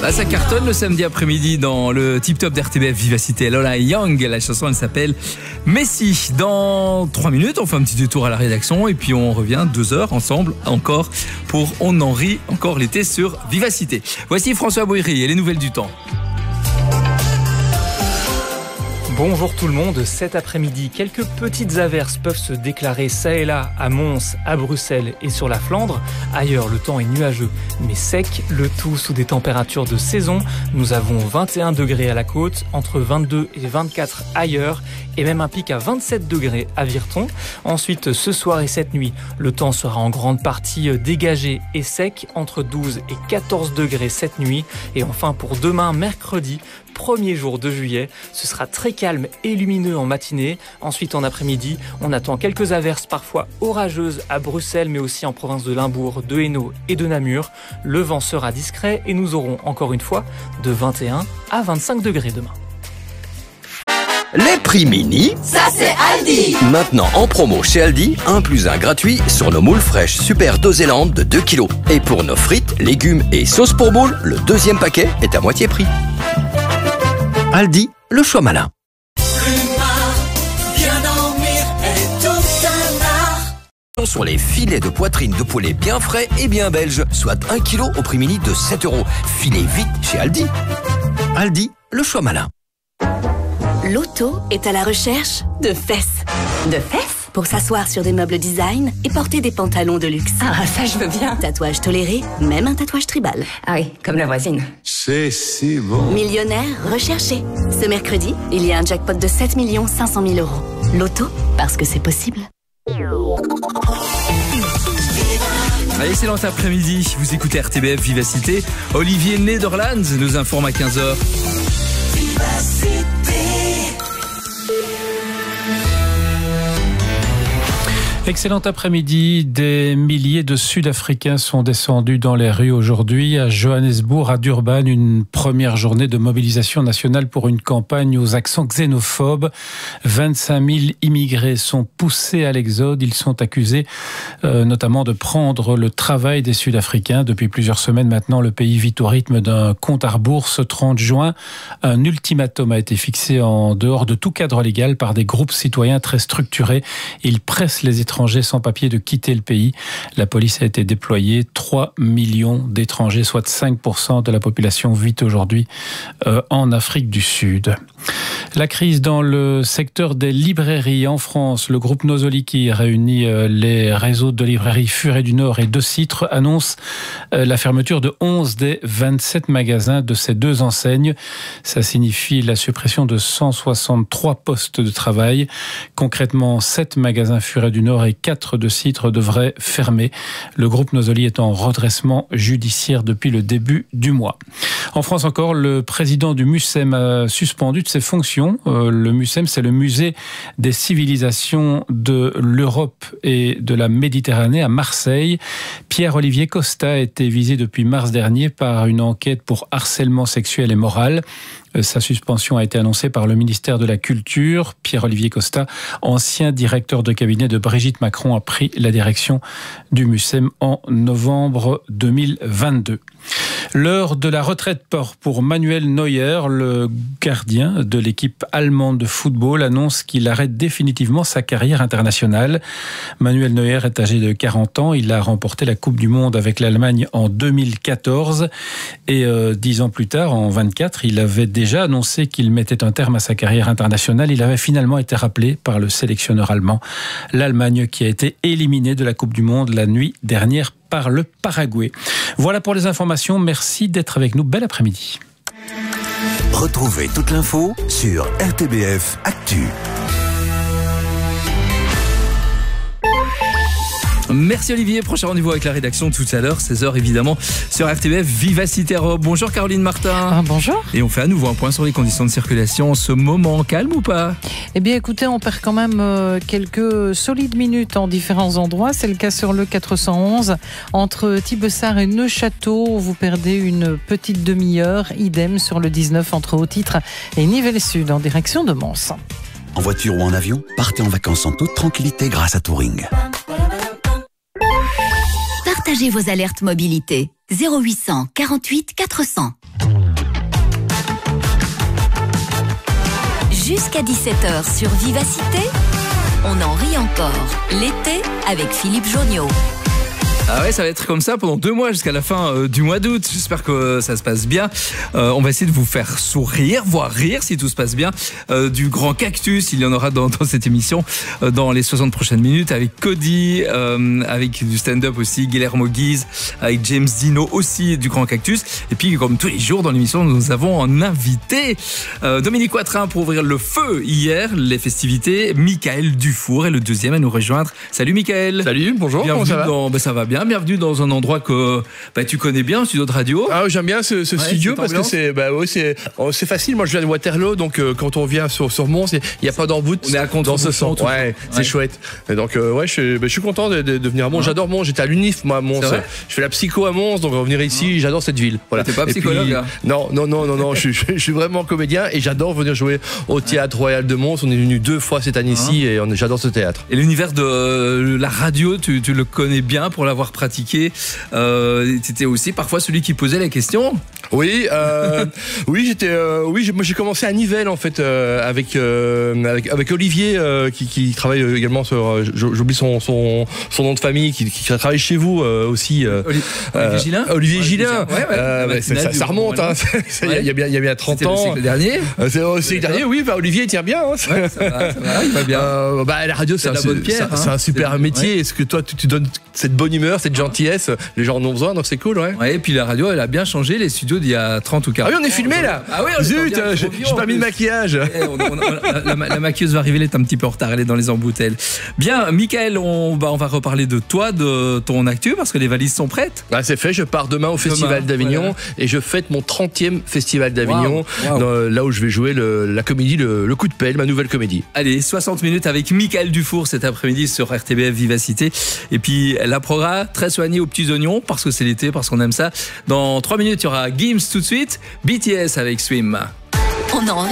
Là, ça cartonne le samedi après-midi dans le tip-top d'RTBF Vivacité. Lola Young, la chanson elle s'appelle Messi. Dans 3 minutes, on fait un petit détour à la rédaction et puis on revient 2 heures ensemble encore pour On en rit encore l'été sur Vivacité. Voici François Boiry et les nouvelles du temps. Bonjour tout le monde, cet après-midi, quelques petites averses peuvent se déclarer ça et là à Mons, à Bruxelles et sur la Flandre. Ailleurs, le temps est nuageux, mais sec, le tout sous des températures de saison. Nous avons 21 degrés à la côte, entre 22 et 24 ailleurs, et même un pic à 27 degrés à Virton. Ensuite, ce soir et cette nuit, le temps sera en grande partie dégagé et sec, entre 12 et 14 degrés cette nuit. Et enfin, pour demain, mercredi, premier jour de juillet, ce sera très calme et lumineux en matinée. Ensuite, en après-midi, on attend quelques averses parfois orageuses à Bruxelles, mais aussi en province de Limbourg, de Hainaut et de Namur. Le vent sera discret et nous aurons encore une fois de 21 à 25 degrés demain. Les prix mini, ça c'est Aldi. Maintenant en promo chez Aldi, 1 + 1 gratuit sur nos moules fraîches Super Doséland de 2 kg. Et pour nos frites, légumes et sauces pour moules, le deuxième paquet est à moitié prix. Aldi, le choix malin. Bien dormir est tout un art. Sur les filets de poitrine de poulet bien frais et bien belges, soit 1 kg au prix mini de 7 €. Filez vite chez Aldi. Aldi, le choix malin. L'auto est à la recherche de fesses. De fesses? Pour s'asseoir sur des meubles design et porter des pantalons de luxe. Ah, ça je veux bien. Tatouage toléré, même un tatouage tribal. Ah oui, comme la voisine. C'est si bon. Millionnaire recherché. Ce mercredi, il y a un jackpot de 7 500 000 €. L'auto, parce que c'est possible. Allez, excellent après-midi. Vous écoutez RTBF Vivacité. Olivier Nederlands nous informe à 15h. Excellent après-midi. Des milliers de Sud-Africains sont descendus dans les rues aujourd'hui à Johannesburg, à Durban, une première journée de mobilisation nationale pour une campagne aux accents xénophobes. 25 000 immigrés sont poussés à l'exode. Ils sont accusés notamment de prendre le travail des Sud-Africains. Depuis plusieurs semaines maintenant, le pays vit au rythme d'un compte à rebours. Ce 30 juin, un ultimatum a été fixé en dehors de tout cadre légal par des groupes citoyens très structurés. Ils pressent les étrangers sans papier de quitter le pays. La police a été déployée. 3 millions d'étrangers, soit 5% de la population, vit aujourd'hui en Afrique du Sud. La crise dans le secteur des librairies en France. Le groupe Nosoli, qui réunit les réseaux de librairies Furet du Nord et De Citre, annonce la fermeture de 11 des 27 magasins de ces deux enseignes. Ça signifie la suppression de 163 postes de travail. Concrètement, 7 magasins Furet du Nord et 4 De Citre devraient fermer. Le groupe Nosoli est en redressement judiciaire depuis le début du mois. En France encore, le président du MUCEM a suspendu de ses fonctions. Le MUCEM, c'est le musée des civilisations de l'Europe et de la Méditerranée à Marseille. Pierre-Olivier Costa a été visé depuis mars dernier par une enquête pour harcèlement sexuel et moral. Sa suspension a été annoncée par le ministère de la Culture. Pierre-Olivier Costa, ancien directeur de cabinet de Brigitte Macron, a pris la direction du MUCEM en novembre 2022. L'heure de la retraite pour Manuel Neuer, le gardien de l'équipe allemande de football, annonce qu'il arrête définitivement sa carrière internationale. Manuel Neuer est âgé de 40 ans. Il a remporté la Coupe du Monde avec l'Allemagne en 2014. Et 10 ans plus tard, en 24, il avait déjà annoncé qu'il mettait un terme à sa carrière internationale. Il avait finalement été rappelé par le sélectionneur allemand. L'Allemagne qui a été éliminée de la Coupe du Monde la nuit dernière par le Paraguay. Voilà pour les informations. Merci d'être avec nous. Bel après-midi. Retrouvez toute l'info sur RTBF Actu. Merci Olivier, prochain rendez-vous avec la rédaction tout à l'heure, 16h évidemment, sur RTBF Vivacité Robe. Bonjour Caroline Martin. Bonjour. Et on fait à nouveau un point sur les conditions de circulation en ce moment. Calme ou pas? Eh bien écoutez, on perd quand même quelques solides minutes en différents endroits. C'est le cas sur le 411. Entre Thibessart et Neufchâteau, vous perdez une petite demi-heure. Idem sur le 19 entre Haut-Titre et Nivelles Sud en direction de Mons. En voiture ou en avion, partez en vacances en toute tranquillité grâce à Touring. Partagez vos alertes mobilité. 0800 48 400. Jusqu'à 17h sur Vivacité, on en rit encore. L'été avec Philippe Jonniot. Ah ouais, ça va être comme ça pendant 2 mois jusqu'à la fin du mois d'août. J'espère que ça se passe bien. On va essayer de vous faire sourire, voire rire si tout se passe bien. Du grand cactus, il y en aura dans cette émission dans les 60 prochaines minutes avec Cody, avec du stand-up aussi, Guillermo Guise, avec James Dino aussi du grand cactus. Et puis comme tous les jours dans l'émission, nous avons un invité, Dominique Watrin pour ouvrir le feu hier, les festivités. Michael Dufour est le deuxième à nous rejoindre. Salut Michael. Salut, bonjour. Bienvenue Comment ça va ça va bien. Bienvenue dans un endroit que tu connais bien, un studio de radio. Ah, j'aime bien ce studio parce que c'est facile. Moi, je viens de Waterloo, donc quand on vient sur Mons, il n'y a pas d'embout. On est à contre dans ce sens. Ouais, c'est chouette. Et donc, je suis content de venir à Mons. J'adore Mons. J'étais à l'UNIF, moi, à Mons. Je fais la psycho à Mons, donc revenir ici, j'adore cette ville. Voilà. T'es pas psychologue, là? Non. je suis vraiment comédien et j'adore venir jouer au Théâtre Royal de Mons. On est venu 2 fois cette année ici et j'adore ce théâtre. Et l'univers de la radio, tu le connais bien pour l'avoir pratiqué. T'étais aussi parfois celui qui posait les questions. Oui, moi j'ai commencé à Nivelles en fait avec Olivier qui travaille également sur j'oublie son nom de famille qui travaille chez vous aussi. Olivier Gillin. Olivier Gillin. Ça remonte. Il y a bien 30 ans. C'était le siècle dernier. C'est le siècle dernier. Oui, il tient bien. Ça va, il va bien. La radio c'est un super métier. Est-ce que toi tu donnes cette bonne humeur, cette gentillesse, les gens en ont besoin, donc c'est cool, ouais. Ouais, et puis la radio, elle a bien changé, les studios d'il y a 30 ou 40 ans. Ah oui, on est filmé là. Ah oui, zut, j'ai pas mis de maquillage. La maquilleuse va arriver, elle est un petit peu en retard, elle est dans les emboutelles. Bien, Michael, on va reparler de toi, de ton actu, parce que les valises sont prêtes. C'est fait, je pars demain au Festival d'Avignon et je fête mon 30e Festival d'Avignon, là où je vais jouer la comédie, le coup de pelle, ma nouvelle comédie. Allez, 60 minutes avec Michael Dufour cet après-midi sur RTBF Vivacité. Et puis la programme très soignée aux petits oignons parce que c'est l'été, parce qu'on aime ça. Dans 3 minutes, il y aura Gims tout de suite, BTS avec Swim. On en rit